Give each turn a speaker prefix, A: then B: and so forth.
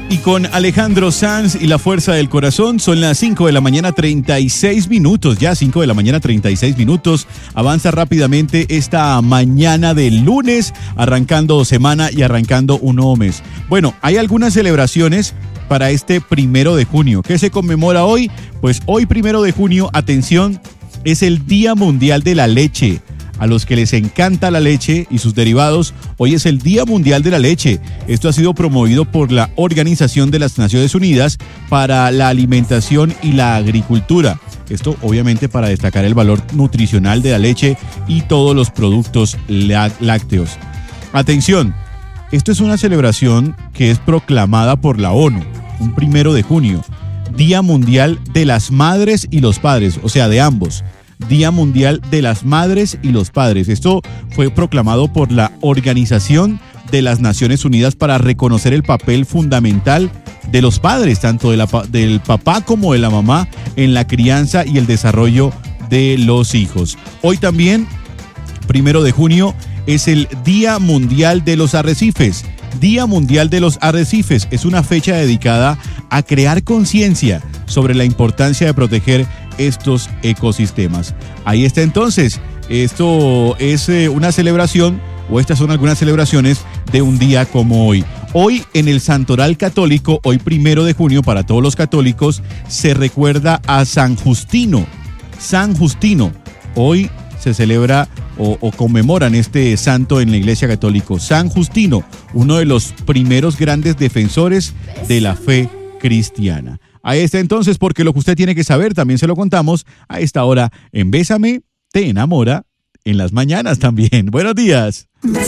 A: Y con Alejandro Sanz y la fuerza del corazón, son las 5 de la mañana 36 minutos, ya 5 de la mañana 36 minutos. Avanza rápidamente esta mañana del lunes, arrancando semana y arrancando un nuevo mes. Bueno, hay algunas celebraciones para este 1 de junio. ¿Qué se conmemora hoy? Pues hoy 1 de junio, atención, es el Día Mundial de la Leche. A los que les encanta la leche y sus derivados, hoy es el Día Mundial de la Leche. Esto ha sido promovido por la Organización de las Naciones Unidas para la Alimentación y la Agricultura. Esto obviamente para destacar el valor nutricional de la leche y todos los productos lácteos. Atención, esto es una celebración que es proclamada por la ONU, un 1 de junio, Día Mundial de las Madres y los Padres, o sea, de ambos. Día Mundial de las Madres y los Padres. Esto fue proclamado por la Organización de las Naciones Unidas para reconocer el papel fundamental de los padres, tanto del papá como de la mamá, en la crianza y el desarrollo de los hijos. Hoy también, 1 de junio, es el Día Mundial de los Arrecifes. Día Mundial de los Arrecifes es una fecha dedicada a crear conciencia sobre la importancia de proteger estos ecosistemas. Ahí está entonces, esto es una celebración, o estas son algunas celebraciones de un día como hoy. Hoy en el Santoral Católico, hoy 1 de junio, para todos los católicos, se recuerda a San Justino. San Justino, hoy se celebra o conmemoran este santo en la Iglesia Católica. San Justino, uno de los primeros grandes defensores de la fe cristiana. Ahí está entonces, porque lo que usted tiene que saber, también se lo contamos a esta hora en Bésame, te enamora, en las mañanas también. Buenos días.